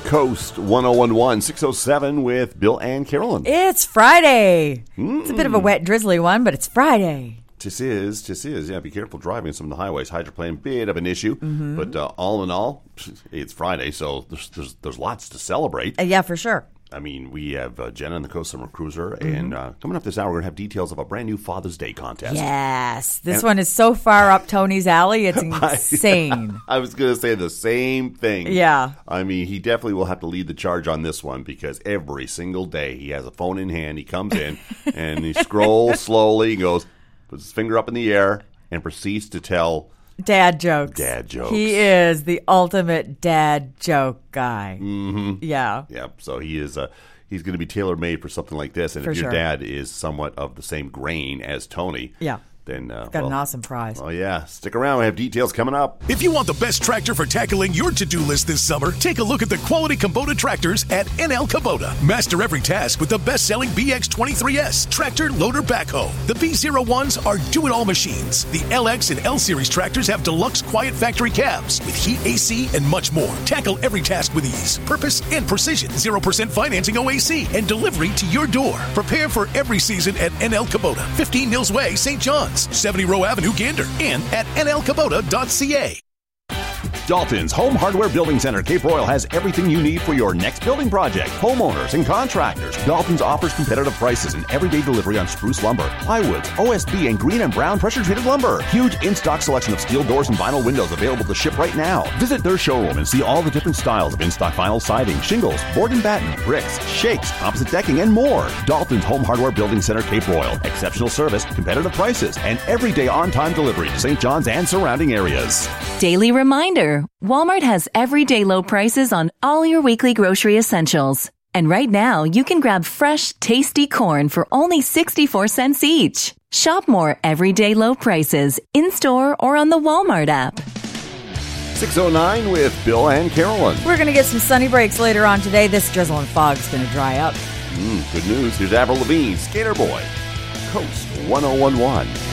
Coast 1011, 607 with Bill and Carolyn. It's Friday. It's a bit of a wet, drizzly one, but it's Friday. This is. Yeah, be careful driving some of the highways. Hydroplane, bit of an issue. But all in all, it's Friday, so there's lots to celebrate. Yeah, for sure. I mean, we have Jenna and the Coast Summer Cruiser, and coming up this hour, we're going to have details of a brand new Father's Day contest. Yes. This one is so far up Tony's alley, it's insane. I was going to say the same thing. Yeah. I mean, he definitely will have to lead the charge on this one because every single day he has a phone in hand. He comes in and he scrolls slowly, goes, puts his finger up in the air, and proceeds to tell dad jokes. He is the ultimate dad joke guy. Mm-hmm. Yeah. Yep. So he is. He's going to be tailor-made for something like this. And if your dad is somewhat of the same grain as Tony, then got an awesome prize. Oh yeah, stick around. We have details coming up. If you want the best tractor for tackling your to-do list this summer, take a look at the quality Kubota tractors at NL Kubota. Master every task with the best-selling BX23S tractor loader backhoe. The B01s are do-it-all machines. The LX and L Series tractors have deluxe quiet factory cabs with heat, AC, and much more. Tackle every task with ease, purpose, and precision. 0% financing OAC and delivery to your door. Prepare for every season at NL Kubota, 15 Mills Way, St. John's, 70 Row Avenue, Gander, and at nlkubota.ca. Dalton's Home Hardware Building Center, Cape Royal, has everything you need for your next building project. Homeowners and contractors. Dalton's offers competitive prices and everyday delivery on spruce lumber, plywoods, OSB, and green and brown pressure-treated lumber. Huge in-stock selection of steel doors and vinyl windows available to ship right now. Visit their showroom and see all the different styles of in-stock vinyl siding, shingles, board and batten, bricks, shakes, composite decking, and more. Dalton's Home Hardware Building Center, Cape Royal. Exceptional service, competitive prices, and everyday on-time delivery to St. John's and surrounding areas. Daily reminder, Walmart has everyday low prices on all your weekly grocery essentials. And right now, you can grab fresh, tasty corn for only 64 cents each. Shop more everyday low prices in-store or on the Walmart app. 609 with Bill and Carolyn. We're going to get some sunny breaks later on today. This drizzle and fog is going to dry up. Good news. Here's Avril Lavigne, Skater Boy. Coast 1011.